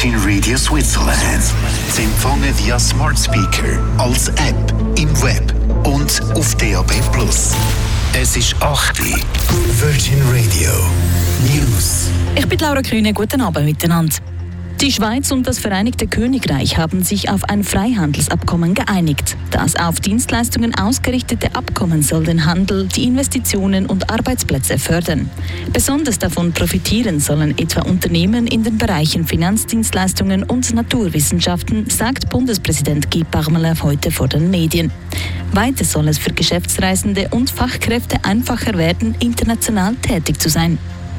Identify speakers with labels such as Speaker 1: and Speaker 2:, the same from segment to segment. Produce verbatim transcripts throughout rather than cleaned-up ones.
Speaker 1: Virgin Radio Switzerland. Zu empfangen via Smart Speaker, als App, im Web und auf D A B plus. Es ist acht Uhr. Virgin Radio News.
Speaker 2: Ich bin Laura Kühne, guten Abend miteinander. Die Schweiz und das Vereinigte Königreich haben sich auf ein Freihandelsabkommen geeinigt. Das auf Dienstleistungen ausgerichtete Abkommen soll den Handel, die Investitionen und Arbeitsplätze fördern. Besonders davon profitieren sollen etwa Unternehmen in den Bereichen Finanzdienstleistungen und Naturwissenschaften, sagt Bundespräsident Guy Parmelin heute vor den Medien. Weiter soll es für Geschäftsreisende und Fachkräfte einfacher werden, international tätig zu sein.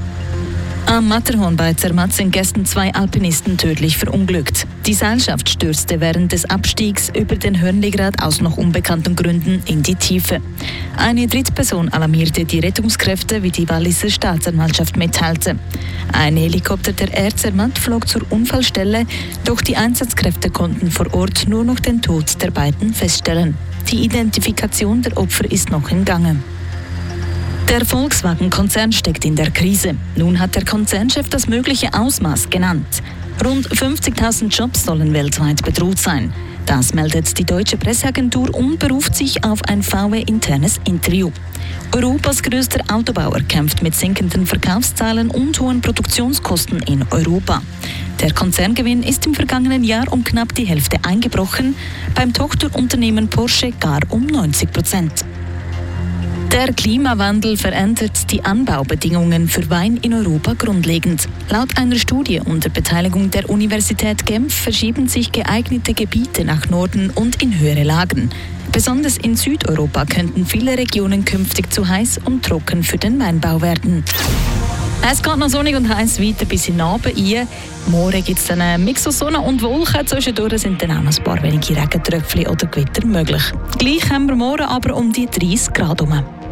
Speaker 2: Am Matterhorn bei Zermatt sind gestern zwei Alpinisten tödlich verunglückt. Die Seilschaft stürzte während des Abstiegs über den Hörnligrad aus noch unbekannten Gründen in die Tiefe. Eine Drittperson alarmierte die Rettungskräfte, wie die Walliser Staatsanwaltschaft mitteilte. Ein Helikopter der Air Zermatt flog zur Unfallstelle, doch die Einsatzkräfte konnten vor Ort nur noch den Tod der beiden feststellen. Die Identifikation der Opfer ist noch im Gange. Der Volkswagen-Konzern steckt in der Krise. Nun hat der Konzernchef das mögliche Ausmaß genannt. Rund fünfzigtausend Jobs sollen weltweit bedroht sein. Das meldet die deutsche Presseagentur und beruft sich auf ein V W-internes Interview. Europas größter Autobauer kämpft mit sinkenden Verkaufszahlen und hohen Produktionskosten in Europa. Der Konzerngewinn ist im vergangenen Jahr um knapp die Hälfte eingebrochen, beim Tochterunternehmen Porsche gar um neunzig Prozent. Der Klimawandel verändert die Anbaubedingungen für Wein in Europa grundlegend. Laut einer Studie unter Beteiligung der Universität Genf verschieben sich geeignete Gebiete nach Norden und in höhere Lagen. Besonders in Südeuropa könnten viele Regionen künftig zu heiß und trocken für den Weinbau werden. Es geht noch sonnig und heiß weiter bis in den Abend rein. Morgen gibt es dann einen Mix aus Sonne und Wolken. Zwischendurch sind dann auch noch ein paar wenige Regentröpfchen oder Gewitter möglich. Gleich haben wir morgen aber um die dreißig Grad herum.